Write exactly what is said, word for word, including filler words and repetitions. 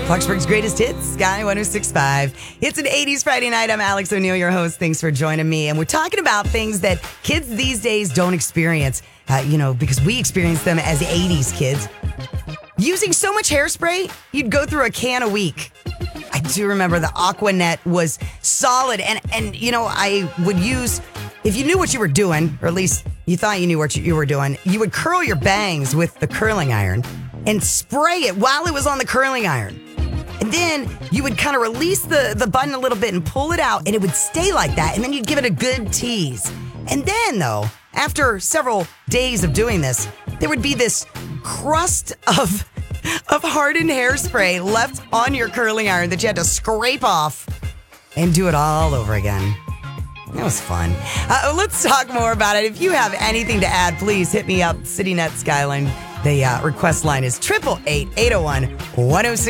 Clarksburg's greatest hits, Sky one oh six point five. It's an eighties Friday night. I'm Alex O'Neill, your host. Thanks for joining me. And we're talking about things that kids these days don't experience, uh, you know, because we experienced them as eighties kids. Using so much hairspray, you'd go through a can a week. I do remember the Aquanet was solid. And, and you know, I would use, if you knew what you were doing, or at least you thought you knew what you, you were doing, you would curl your bangs with the curling iron and spray it while it was on the curling iron. And then you would kind of release the, the button a little bit and pull it out, and it would stay like that. And then you'd give it a good tease. And then, though, after several days of doing this, there would be this crust of, of hardened hairspray left on your curling iron that you had to scrape off and do it all over again. That was fun. Uh, let's talk more about it. If you have anything to add, please hit me up. CityNet Skyline. The uh, request line is eight eight eight, eight oh one, one oh six.